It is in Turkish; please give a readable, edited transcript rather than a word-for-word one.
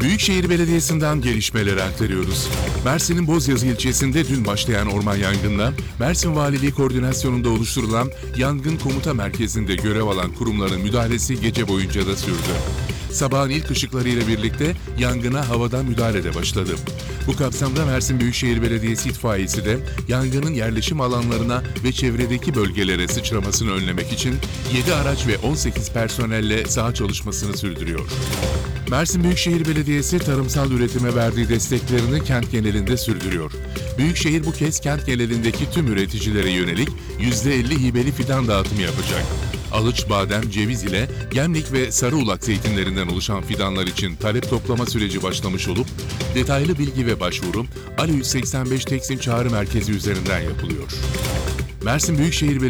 Büyükşehir Belediyesi'nden gelişmeleri aktarıyoruz. Mersin'in Bozyazı ilçesinde dün başlayan orman yangınına, Mersin Valiliği koordinasyonunda oluşturulan Yangın Komuta Merkezi'nde görev alan kurumların müdahalesi gece boyunca da sürdü. Sabahın ilk ışıklarıyla birlikte yangına havadan müdahale de başladı. Bu kapsamda Mersin Büyükşehir Belediyesi itfaiyesi de yangının yerleşim alanlarına ve çevredeki bölgelere sıçramasını önlemek için 7 araç ve 18 personelle saha çalışmasını sürdürüyor. Mersin Büyükşehir Belediyesi tarımsal üretime verdiği desteklerini kent genelinde sürdürüyor. Büyükşehir bu kez kent genelindeki tüm üreticilere yönelik %50 hibeli fidan dağıtımı yapacak. Alıç, badem, ceviz ile Gemlik ve Sarıulak zeytinlerinden oluşan fidanlar için talep toplama süreci başlamış olup, detaylı bilgi ve başvuru Ali 185 Teksim Çağrı Merkezi üzerinden yapılıyor. Mersin Büyükşehir